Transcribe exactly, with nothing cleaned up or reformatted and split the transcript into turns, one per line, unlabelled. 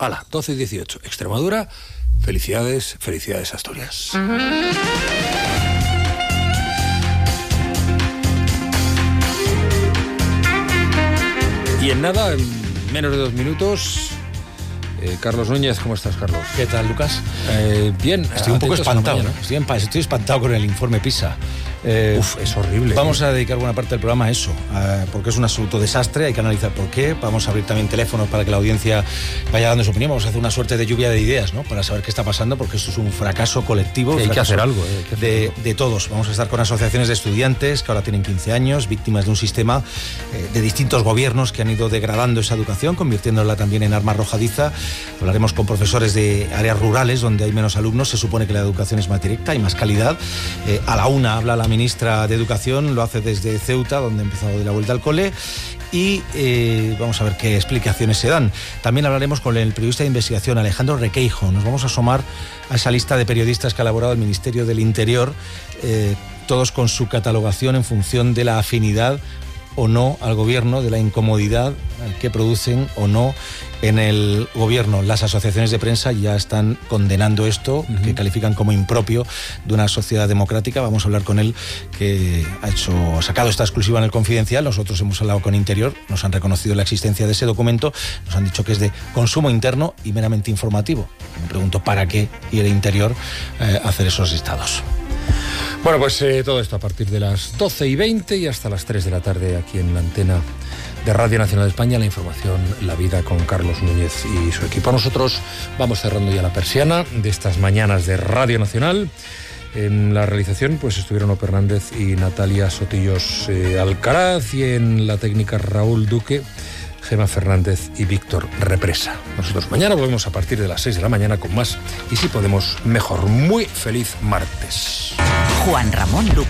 Hala, doce y dieciocho. Extremadura, felicidades, felicidades Asturias. Y en nada, en menos de dos minutos, eh, Carlos Núñez, ¿cómo estás, Carlos?
¿Qué tal, Lucas?
Eh, bien,
estoy un poco espantado, ¿no? Estoy, en, estoy espantado con el informe PISA.
Eh, Uf, es horrible.
Vamos
¿sí?
a dedicar buena parte del programa a eso, a, porque es un absoluto desastre, hay que analizar por qué. Vamos a abrir también teléfonos para que la audiencia vaya dando su opinión. Vamos a hacer una suerte de lluvia de ideas, ¿no? Para saber qué está pasando, porque esto es un fracaso colectivo.
Sí, hay que hacer algo. Eh, hay que hacer
de,
algo.
de todos. Vamos a estar con asociaciones de estudiantes que ahora tienen quince años, víctimas de un sistema eh, de distintos gobiernos que han ido degradando esa educación, convirtiéndola también en arma arrojadiza. Hablaremos con profesores de áreas rurales donde hay menos alumnos. Se supone que la educación es más directa y más calidad. Eh, a la una habla la ministra de Educación. Lo hace desde Ceuta, donde ha empezado de la vuelta al cole, y eh, vamos a ver qué explicaciones se dan. También hablaremos con el periodista de investigación Alejandro Requeijo. Nos vamos a asomar a esa lista de periodistas que ha elaborado el Ministerio del Interior, eh, todos con su catalogación en función de la afinidad o no al gobierno, de la incomodidad que producen o no en el gobierno. Las asociaciones de prensa ya están condenando esto, uh-huh. que califican como impropio de una sociedad democrática. Vamos a hablar con él, que ha hecho, ha sacado esta exclusiva en el Confidencial. Nosotros hemos hablado con Interior, nos han reconocido la existencia de ese documento, nos han dicho que es de consumo interno y meramente informativo. Me pregunto, ¿para qué ir al Interior eh, a hacer esos listados?
Bueno, pues eh, todo esto a partir de las doce y veinte y hasta las tres de la tarde aquí en la antena de Radio Nacional de España, la información, la vida con Carlos Núñez y su equipo. Nosotros vamos cerrando ya la persiana de estas mañanas de Radio Nacional. En la realización pues estuvieron Ope Hernández y Natalia Sotillos eh, Alcaraz, y en la técnica Raúl Duque, Gema Fernández y Víctor Represa. Nosotros mañana volvemos a partir de las seis de la mañana con más, y si podemos, mejor. Muy feliz martes.
Juan Ramón Lucas.